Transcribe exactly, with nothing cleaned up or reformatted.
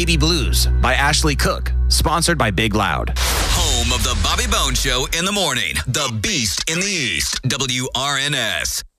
Baby Blues by Ashley Cook, sponsored by Big Loud. Home of the Bobby Bones Show in the morning. The Beast in the East. W R N S.